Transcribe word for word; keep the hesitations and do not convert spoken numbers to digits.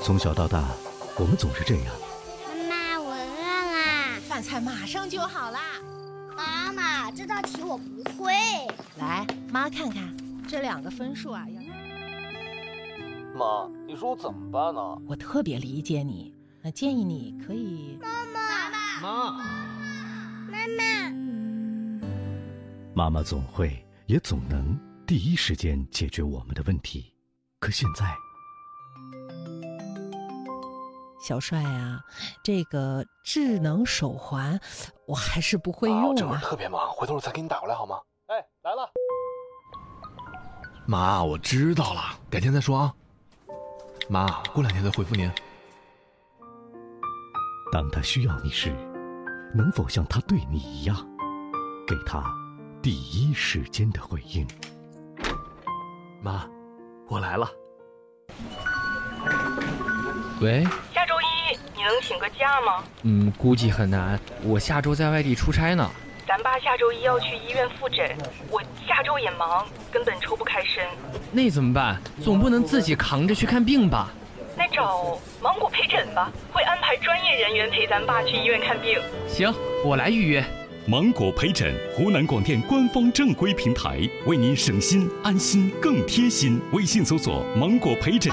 从小到大，我们总是这样。 妈妈，我饿啦！ 饭菜马上就好啦。 妈妈，这道题我不会。 来，妈看看，这两个分数啊要…… 妈，你说我怎么办呢？ 我特别理解你，那建议你可以…… 妈妈， 妈， 妈妈， 妈妈总会也总能第一时间解决我们的问题，可现在。 小帅啊，这个智能手环我还是不会用啊。 我这会儿特别忙，回头我再给你打过来好吗？哎，来了。 妈，我知道了，改天再说啊。妈，过两天再回复您。 当他需要你时，能否像他对你一样，给他第一时间的回应？ 妈，我来了。 喂， 下周一你能请个假吗？ 嗯，估计很难，我下周在外地出差呢。 咱爸下周一要去医院复诊，我下周也忙，根本抽不开身。 那怎么办？总不能自己扛着去看病吧？ 那找芒果陪诊吧，会安排专业人员陪咱爸去医院看病。 行，我来预约。 芒果陪诊，湖南广电官方正规平台，为您省心安心更贴心。微信搜索芒果陪诊。